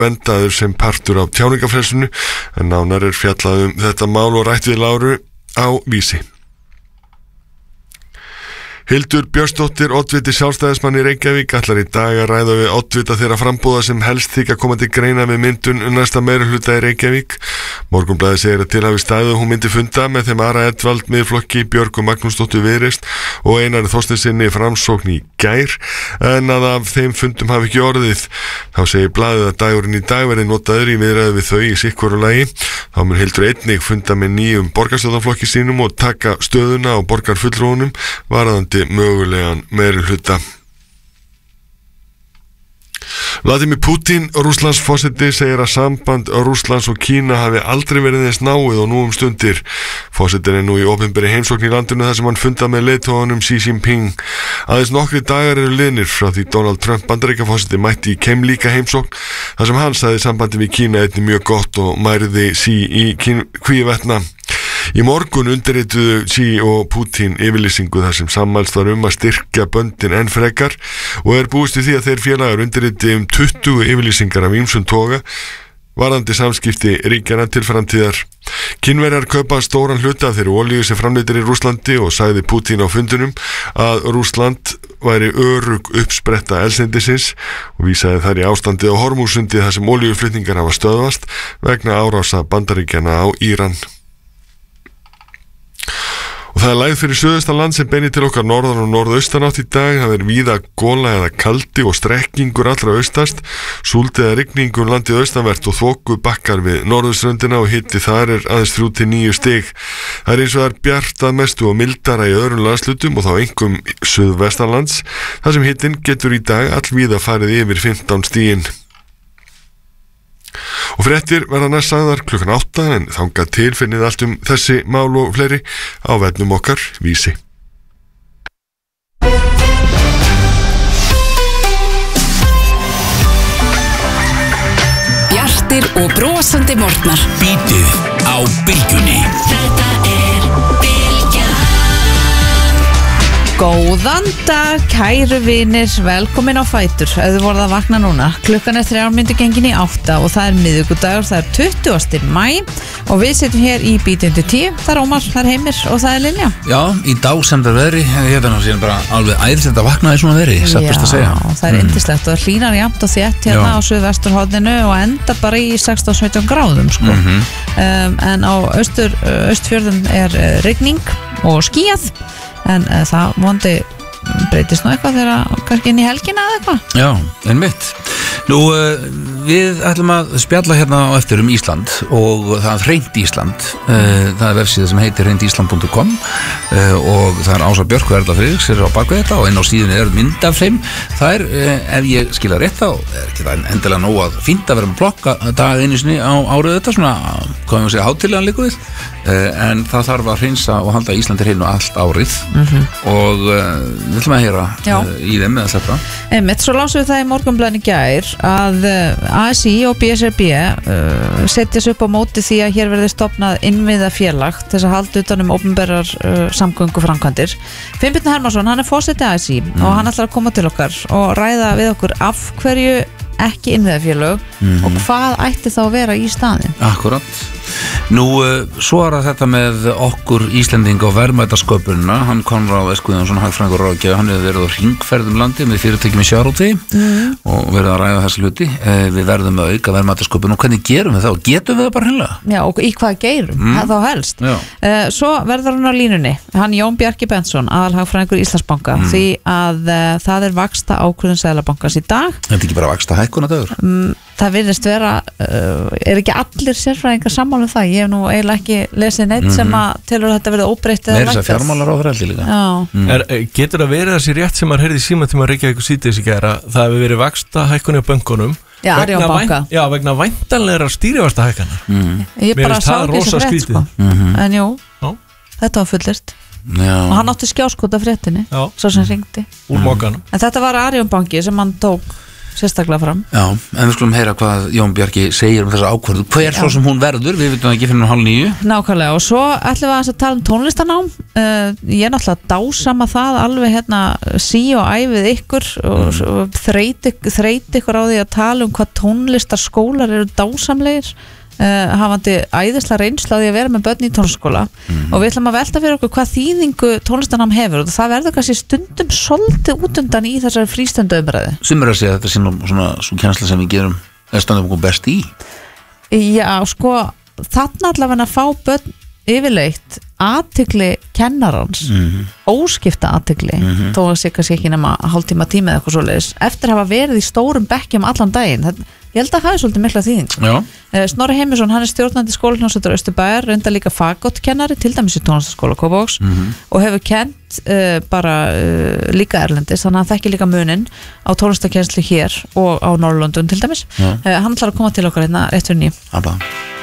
vendaður sem partur af tjáningafrelsinu, en nánar fjallað þetta mál og rætt við Láru á Vísi. Hildur Björnsdóttir, oddviti Sjálfstæðismann í Reykjavík, ætlar í dag að ræða við oddvita þeirra frambúða sem helst þykja koma til greina við myndun næsta meirihluta í Reykjavík. Morgunblaðið segir að til hafi staðið hún myndi funda með þeim Ara Edvald Miðflokki, Björgu Magnúsdóttur Viðreisn og Einari Þorsteinssyni Framsókn í gær, en að af þeim fundum hafi ekki orðið. Þá segir blaðið að dagurinn í dag verði notaður í viðræðu við þau í sikkvoru lagi. Þá mun Hildur einnig funda með nýjum borgarstjórnarflokki sínum og taka stöðuna á borgarfulltrúunum varðandi mögulegan meirihluta. Vladimir Putin, Rússlands forseti, segir að samband Rússlands og Kína hafi aldrei verið eins náið og nú stundir. Forsetinn er nú í opinberri heimsókn í landinu þar sem hann fundað með leiðtoganum Xi Jinping. Aðeins nokkri dagar eru liðnir frá því Donald Trump Bandaríkjaforseti mætti í keimlíka heimsókn þar sem hann sagði sambandi við Kína einnig mjög gott og mæriði Xi í hvívetna. Í morgun undirrituðu Xi og Putin yfirlýsingu þar sem sammælst var að styrkja böndin enn frekar og er búist við því að þeir félagar undirriti 20 yfirlýsingar af ýmsum toga varðandi samskipti ríkjanna til framtíðar. Kínverjar kaupa stóran hluta af þeirri olíu sem framleiddar í Rússlandi og sagði Putin á fundunum að Rússland væri örugg uppspretta eldsneytisins og vísaði þar í ástandið á Hormúsundi þar sem olíuflutningar hafa stöðvast vegna árása Bandaríkjanna á Íran. Og það er lægð fyrir suðaustanland sem beinir til okkar norðan og norðaustanátt í dag. Það er víða gola eða kaldi og strekkingur allra austast, súld eða rigningur landið austanvert og þoku bakkar við norðurströndina og hiti þar er aðeins 3 til 9 stig. Það er eins og það er bjart að mestu og mildara í öðrum landslutum og þá einkum suðvestanlands, þar sem hitin getur í dag allvíða farið yfir 15 stigin. Og fréttir verða næst sagðar klukkan 8 en þangað til finnið allt þessi mál og fleiri á vefnum okkar Vísi. Bjartir og brosandi morgnar. Bítið á Bylgjunni. Þetta er Bylgjan. Góðan dag, kæru vinir, velkomin á Fætur. Ef þið voruð að vakna núna, klukkan er 3 mínútur gengin í 8 og það er miðvikudagur, það er 20. maí og við sitjum hér í Bítið undir 10. Það er Ómar, það er Heimir og það er Lilja. Já, í dásemdar veðri, ég hef síðan bara alveg æðislegt að vakna í svona veðri, satt að segja. Já, það er yndislegt og það hlýnar jafnt og þétt hérna á suðvesturhorninu og enda bara í 16-17 gráðum sko. En á austfjörðum er rigning og skýjað. En það vondi breytist nú eitthvað þegar kannski inn í helgina eða eitthvað. Já, einmitt. Nú, við ætlum að spjalla hérna á eftir Ísland og það er Hreint Ísland. Það er vefsíða sem heitir hreintisland.com og það er Ása Björk og Erla Friðriks er á bakvið þetta og inn á síðunni er mynd af þeim. Það er, ef ég skilja rétt þá, er ekki það endilega nóg að fínt að vera með blokka dag einu sinni á árið þetta, svona, hvað við segja, hátíðlegan líka við. En það þarf að hreinsa og halda Íslandi hreinu allt árið og við ætlum að heyra í þeim með þetta. Einmitt, svo lásum við það í Morgunblaðinu í gær að ASÍ og BSRB setjast upp á móti því að hér verði stofnað innviðafélag til þess að halda utan opinberar samgönguframkvæmdir. Finnbjörn Hermansson, hann er forseti ASÍ og hann ætlar að koma til okkar og ræða við okkur af hverju ekki innviðafélag og hvað ætti þá að vera í staðinn. Akkurat. Nú, svo er þetta með okkur Íslending og verðmætasköpunina. Hann Konráð Eskviðansson, hagfræðingur og ráðgjafi, hann hefur verið á hringferð landi með fyrirtækjum í sjávarútvegi og verið að ræða þessi hluti. Við verðum að auka verðmætasköpun og hvernig gerum við það? Og getum við það bara hreinlega? Já, og í hvað geirum? Það þá helst. Svo verður hann á línunni, hann Jón Bjarki Bentsson, aðalhagfræðingur Íslandsbanka, því að það er vaxta ákvörðun Seðlabankans í dag. Þetta er ekki bara vaxta hækkunadagur? Það virðist vera, er ekki allir sérfræðingar sammála það? Ég hef nú eiginlega ekki lesið neitt sem að telur þetta verið óbreytt eða lækkað. Meira þess að fjármálaráðherra heldur líka. Getur það verið þessi rétt sem maður heyrði í símatíma Reykjavík síðdegis í gær að það hefur verið vaxta hækkun á bönkunum vegna væntanlegra stýrivaxta hækkana. Ég bara sá ekki þessu frétt sko. En jú, þetta var fullirt. Og hann átti skjáskot af fréttinni, svo sem hringdi. Úr mokanum. En þetta var Arion banki sem hann tók sérstaklega fram. Já, en við skulum heyra hvað Jón Bjarki segir þessa ákvörðu. Hver svo sem hún verður, við vitum ekki fyrir 8:30. Nákvæmlega, og svo ætlum við að tala tónlistarnám. Ég náttúrulega dásama það alveg sí og æfið ykkur og þreyt ykkur á því að tala hvað tónlistarskólar eru dásamlegir. Hafandi æðislega reynsla á því að vera með börn í tónlistaskóla og við ætlum að velta fyrir okkur hvað þýðingu tónlistarnám hefur og það verður kannski stundum svolítið útundan í þessari frístundaumræðu. Sumir að segja að þetta sé svona svo kennsla sem við gerum stöndum okkur best í. Já, sko, þarna allavega að fá börn yfirleitt athygli kennarans, óskipta athygli, þó að sé kannski ekki nema hálftíma tíma eða eitthvað svoleiðis, eftir að hafa verið í stórum bekkjum allan daginn. Ég held að það er svolítið mikla þýðing. Snorri Heimisson, hann er stjórnandi skólahljómsveitar Austurbæjar, reyndar líka fagottkennari, til dæmis í tónlistarskóla Kópavogs og hefur kennt líka erlendis, þannig að það ekki líka munin á tónlistarkennslu hér og á Norrlöndum til dæmis. Hann ætlar að koma til okkar hérna rétt fyrir 9.